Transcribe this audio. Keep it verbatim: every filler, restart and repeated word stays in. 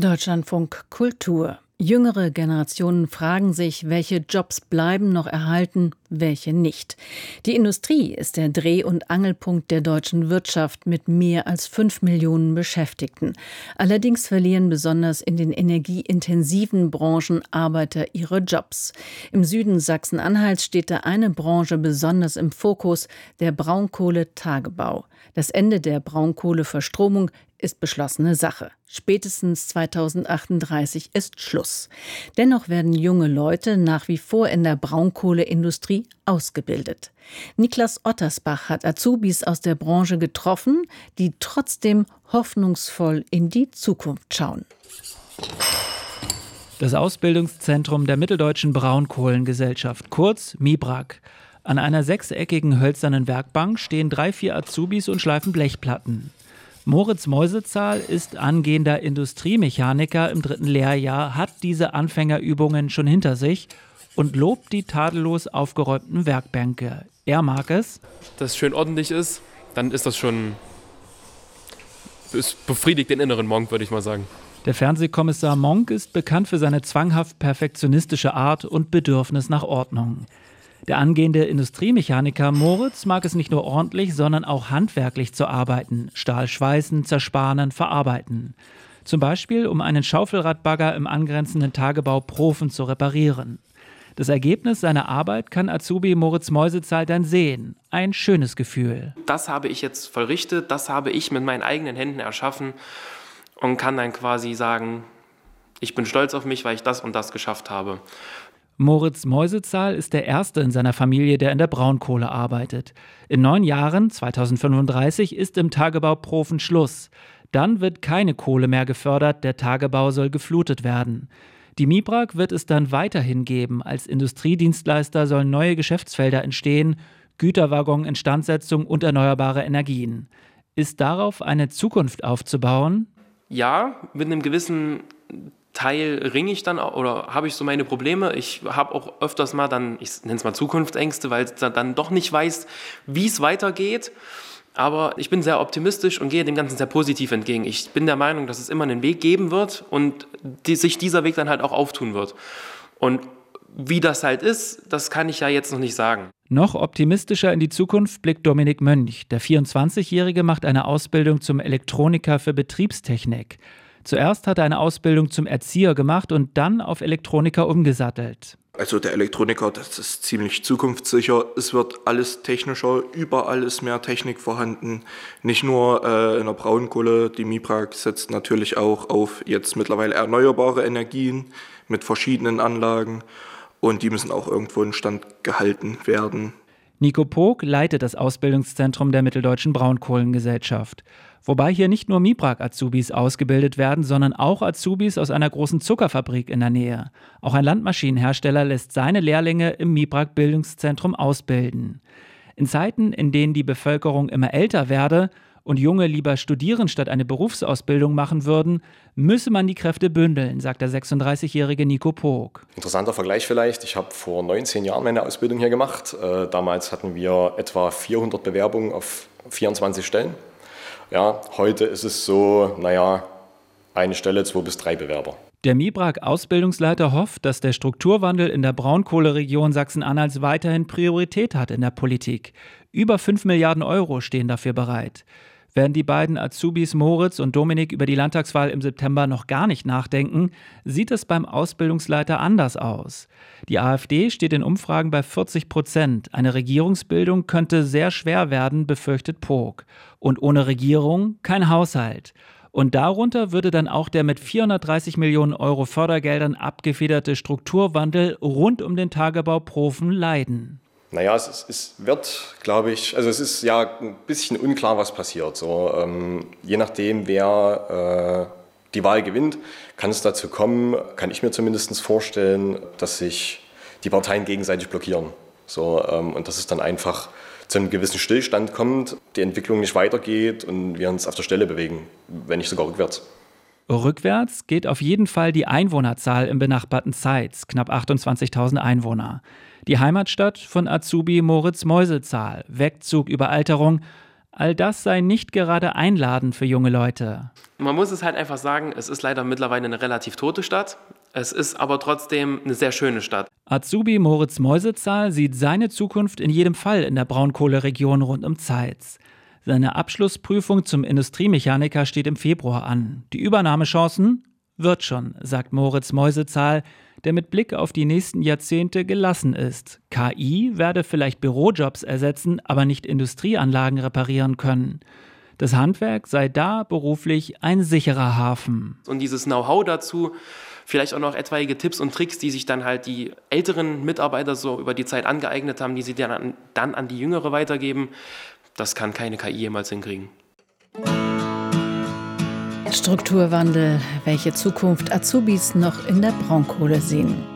Deutschlandfunk Kultur. Jüngere Generationen fragen sich, welche Jobs bleiben noch erhalten, welche nicht. Die Industrie ist der Dreh- und Angelpunkt der deutschen Wirtschaft mit mehr als fünf Millionen Beschäftigten. Allerdings verlieren besonders in den energieintensiven Branchen Arbeiter ihre Jobs. Im Süden Sachsen-Anhalts steht da eine Branche besonders im Fokus, der Braunkohletagebau. Das Ende der Braunkohleverstromung ist beschlossene Sache. Spätestens zweitausendachtunddreißig ist Schluss. Dennoch werden junge Leute nach wie vor in der Braunkohleindustrie ausgebildet. Niklas Ottersbach hat Azubis aus der Branche getroffen, die trotzdem hoffnungsvoll in die Zukunft schauen. Das Ausbildungszentrum der Mitteldeutschen Braunkohlengesellschaft, kurz MIBRAG. An einer sechseckigen hölzernen Werkbank stehen drei, vier Azubis und schleifen Blechplatten. Moritz Meusezahl ist angehender Industriemechaniker im dritten Lehrjahr, hat diese Anfängerübungen schon hinter sich und lobt die tadellos aufgeräumten Werkbänke. Er mag es, dass es schön ordentlich ist, dann ist das schon, es befriedigt den inneren Monk, würde ich mal sagen. Der Fernsehkommissar Monk ist bekannt für seine zwanghaft perfektionistische Art und Bedürfnis nach Ordnung. Der angehende Industriemechaniker Moritz mag es nicht nur ordentlich, sondern auch handwerklich zu arbeiten. Stahl schweißen, zersparen, verarbeiten. Zum Beispiel, um einen Schaufelradbagger im angrenzenden Tagebau Profen zu reparieren. Das Ergebnis seiner Arbeit kann Azubi Moritz Meusezahl dann sehen. Ein schönes Gefühl. Das habe ich jetzt vollrichtet, das habe ich mit meinen eigenen Händen erschaffen und kann dann quasi sagen, ich bin stolz auf mich, weil ich das und das geschafft habe. Moritz Meusezahl ist der Erste in seiner Familie, der in der Braunkohle arbeitet. In neun Jahren, zweitausendfünfunddreißig, ist im Tagebau Profen Schluss. Dann wird keine Kohle mehr gefördert, der Tagebau soll geflutet werden. Die MIBRAG wird es dann weiterhin geben. Als Industriedienstleister sollen neue Geschäftsfelder entstehen, Güterwaggon-Instandsetzung und erneuerbare Energien. Ist darauf eine Zukunft aufzubauen? Ja, mit einem gewissen Teil ringe ich dann oder habe ich so meine Probleme. Ich habe auch öfters mal dann, ich nenne es mal Zukunftsängste, weil ich dann doch nicht weiß, wie es weitergeht. Aber ich bin sehr optimistisch und gehe dem Ganzen sehr positiv entgegen. Ich bin der Meinung, dass es immer einen Weg geben wird und die, sich dieser Weg dann halt auch auftun wird. Und wie das halt ist, das kann ich ja jetzt noch nicht sagen. Noch optimistischer in die Zukunft blickt Dominik Mönch. Der vierundzwanzigjährige macht eine Ausbildung zum Elektroniker für Betriebstechnik. Zuerst hat er eine Ausbildung zum Erzieher gemacht und dann auf Elektroniker umgesattelt. Also der Elektroniker, das ist ziemlich zukunftssicher. Es wird alles technischer, überall ist mehr Technik vorhanden. Nicht nur äh, in der Braunkohle, die MIBRAG setzt natürlich auch auf jetzt mittlerweile erneuerbare Energien mit verschiedenen Anlagen und die müssen auch irgendwo in Stand gehalten werden. Nico Pog leitet das Ausbildungszentrum der Mitteldeutschen Braunkohlengesellschaft. Wobei hier nicht nur MIBRAG-Azubis ausgebildet werden, sondern auch Azubis aus einer großen Zuckerfabrik in der Nähe. Auch ein Landmaschinenhersteller lässt seine Lehrlinge im MIBRAG-Bildungszentrum ausbilden. In Zeiten, in denen die Bevölkerung immer älter werde und Junge lieber studieren statt eine Berufsausbildung machen würden, müsse man die Kräfte bündeln, sagt der sechsunddreißigjährige Nico Pog. Interessanter Vergleich vielleicht. Ich habe vor neunzehn Jahren meine Ausbildung hier gemacht. Äh, damals hatten wir etwa vierhundert Bewerbungen auf vierundzwanzig Stellen. Ja, heute ist es so, naja, eine Stelle, zwei bis drei Bewerber. Der MIBRAG-Ausbildungsleiter hofft, dass der Strukturwandel in der Braunkohleregion Sachsen-Anhalts weiterhin Priorität hat in der Politik. Über fünf Milliarden Euro stehen dafür bereit. Während die beiden Azubis Moritz und Dominik über die Landtagswahl im September noch gar nicht nachdenken, sieht es beim Ausbildungsleiter anders aus. Die AfD steht in Umfragen bei vierzig Prozent. Eine Regierungsbildung könnte sehr schwer werden, befürchtet Pog. Und ohne Regierung kein Haushalt. Und darunter würde dann auch der mit vierhundertdreißig Millionen Euro Fördergeldern abgefederte Strukturwandel rund um den Tagebau Profen leiden. Naja, es, ist, es wird, glaube ich, also es ist ja ein bisschen unklar, was passiert. So, ähm, je nachdem, wer äh, die Wahl gewinnt, kann es dazu kommen, kann ich mir zumindest vorstellen, dass sich die Parteien gegenseitig blockieren. So, ähm, und dass es dann einfach zu einem gewissen Stillstand kommt, die Entwicklung nicht weitergeht und wir uns auf der Stelle bewegen, wenn nicht sogar rückwärts. Rückwärts geht auf jeden Fall die Einwohnerzahl im benachbarten Zeitz, knapp achtundzwanzigtausend Einwohner. Die Heimatstadt von Azubi Moritz Meusezahl, Wegzug, Überalterung, All das sei nicht gerade einladend für junge Leute. Man muss es halt einfach sagen, es ist leider mittlerweile eine relativ tote Stadt. Es ist aber trotzdem eine sehr schöne Stadt. Azubi Moritz Meusezahl sieht seine Zukunft in jedem Fall in der Braunkohleregion rund um Zeitz. Seine Abschlussprüfung zum Industriemechaniker steht im Februar an. Die Übernahmechancen? Wird schon, sagt Moritz Meusezahl, der mit Blick auf die nächsten Jahrzehnte gelassen ist. K I werde vielleicht Bürojobs ersetzen, aber nicht Industrieanlagen reparieren können. Das Handwerk sei da beruflich ein sicherer Hafen. Und dieses Know-how dazu, vielleicht auch noch etwaige Tipps und Tricks, die sich dann halt die älteren Mitarbeiter so über die Zeit angeeignet haben, die sie dann an, dann an die Jüngere weitergeben, das kann keine K I jemals hinkriegen. Strukturwandel, welche Zukunft Azubis noch in der Braunkohle sehen.